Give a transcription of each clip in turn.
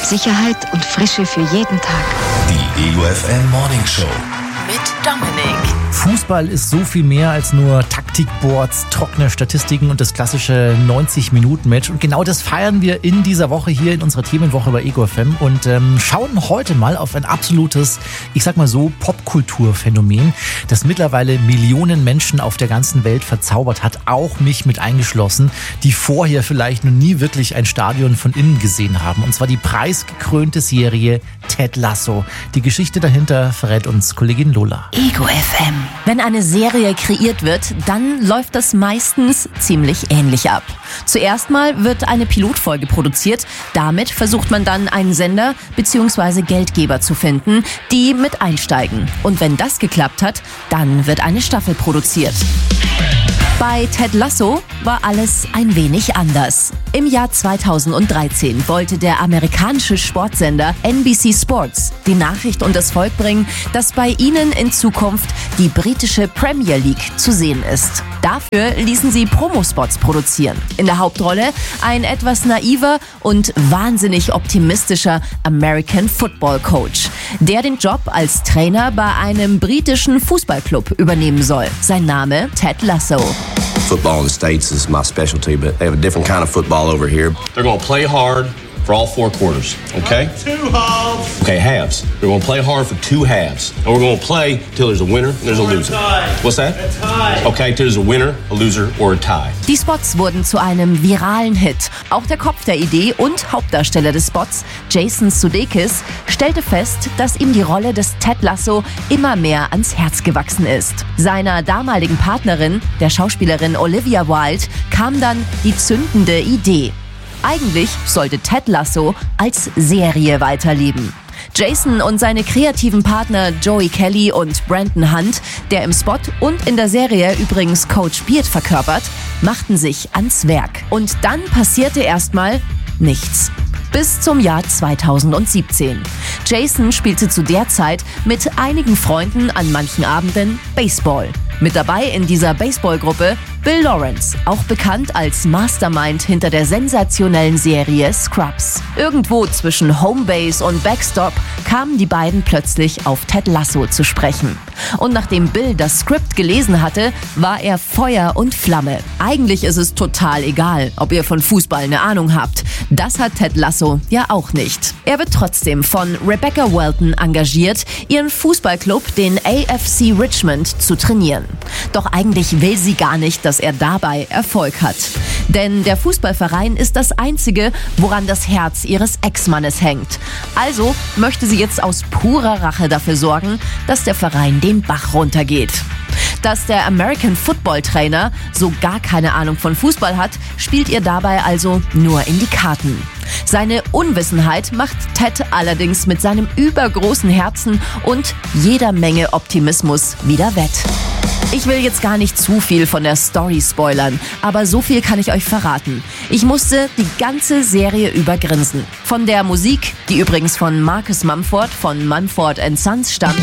Sicherheit und Frische für jeden Tag. Die Ego FM Morning Show. Mit Dominik. Fußball ist so viel mehr als nur Taktikboards, trockene Statistiken und das klassische 90-Minuten-Match. Und genau das feiern wir in dieser Woche hier in unserer Themenwoche bei Ego FM und schauen heute mal auf ein absolutes, ich sag mal so, Popkulturphänomen, das mittlerweile Millionen Menschen auf der ganzen Welt verzaubert hat, auch mich mit eingeschlossen, die vorher vielleicht noch nie wirklich ein Stadion von innen gesehen haben. Und zwar die preisgekrönte Serie Ted Lasso. Die Geschichte dahinter verrät uns Kollegin Lola. Ego FM. Wenn eine Serie kreiert wird, dann läuft das meistens ziemlich ähnlich ab. Zuerst mal wird eine Pilotfolge produziert. Damit versucht man dann einen Sender bzw. Geldgeber zu finden, die mit einsteigen. Und wenn das geklappt hat, dann wird eine Staffel produziert. Bei Ted Lasso war alles ein wenig anders. Im Jahr 2013 wollte der amerikanische Sportsender NBC Sports die Nachricht und das Volk bringen, dass bei ihnen in Zukunft die britische Premier League zu sehen ist. Dafür ließen sie Promospots produzieren. In der Hauptrolle ein etwas naiver und wahnsinnig optimistischer American Football Coach, der den Job als Trainer bei einem britischen Fußballclub übernehmen soll. Sein Name Ted Lasso. Football in the States is my specialty, but they have a different kind of football over here. They're going to play hard for all 4 quarters, okay? 2 halves. Okay, halves. They're going to play hard for 2 halves. And we're going to play till there's a winner and there's a loser. What's that? A tie. Okay, till there's a winner, a loser or a tie. Die Spots wurden zu einem viralen Hit. Auch der Kopf der Idee und Hauptdarsteller des Spots, Jason Sudeikis, stellte fest, dass ihm die Rolle des Ted Lasso immer mehr ans Herz gewachsen ist. Seiner damaligen Partnerin, der Schauspielerin Olivia Wilde, kam dann die zündende Idee. Eigentlich sollte Ted Lasso als Serie weiterleben. Jason und seine kreativen Partner Joey Kelly und Brandon Hunt, der im Spot und in der Serie übrigens Coach Beard verkörpert, machten sich ans Werk. Und dann passierte erstmal nichts. Bis zum Jahr 2017. Jason spielte zu der Zeit mit einigen Freunden an manchen Abenden Baseball. Mit dabei in dieser Baseballgruppe Bill Lawrence, auch bekannt als Mastermind hinter der sensationellen Serie Scrubs. Irgendwo zwischen Homebase und Backstop kamen die beiden plötzlich auf Ted Lasso zu sprechen. Und nachdem Bill das Skript gelesen hatte, war er Feuer und Flamme. Eigentlich ist es total egal, ob ihr von Fußball eine Ahnung habt. Das hat Ted Lasso ja auch nicht. Er wird trotzdem von Rebecca Welton engagiert, ihren Fußballclub, den AFC Richmond, zu trainieren. Doch eigentlich will sie gar nicht, dass er dabei Erfolg hat. Denn der Fußballverein ist das Einzige, woran das Herz ihres Ex-Mannes hängt. Also möchte sie jetzt aus purer Rache dafür sorgen, dass der Verein den Bach runtergeht. Dass der American Football Trainer so gar keine Ahnung von Fußball hat, spielt ihr dabei also nur in die Karten. Seine Unwissenheit macht Ted allerdings mit seinem übergroßen Herzen und jeder Menge Optimismus wieder wett. Ich will jetzt gar nicht zu viel von der Story spoilern, aber so viel kann ich euch verraten. Ich musste die ganze Serie über grinsen. Von der Musik, die übrigens von Marcus Mumford von Mumford & Sons stammt,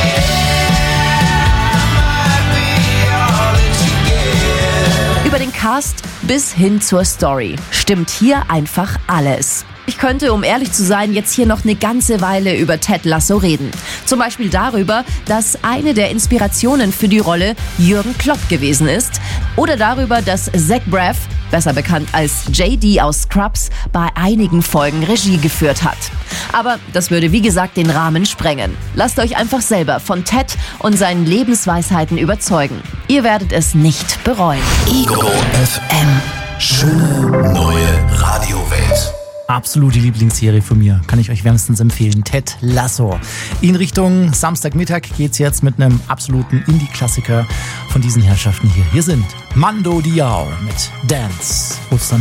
über den Cast bis hin zur Story stimmt hier einfach alles. Ich könnte, um ehrlich zu sein, jetzt hier noch eine ganze Weile über Ted Lasso reden. Zum Beispiel darüber, dass eine der Inspirationen für die Rolle Jürgen Klopp gewesen ist. Oder darüber, dass Zach Braff, besser bekannt als JD aus Scrubs, bei einigen Folgen Regie geführt hat. Aber das würde wie gesagt den Rahmen sprengen. Lasst euch einfach selber von Ted und seinen Lebensweisheiten überzeugen. Ihr werdet es nicht bereuen. Ego FM. Schöne neue Radiowelt. Absolute Lieblingsserie von mir, kann ich euch wärmstens empfehlen. Ted Lasso. In Richtung Samstagmittag geht's jetzt mit einem absoluten Indie-Klassiker von diesen Herrschaften hier. Hier sind Mando Diao mit Dance. Ruf's dann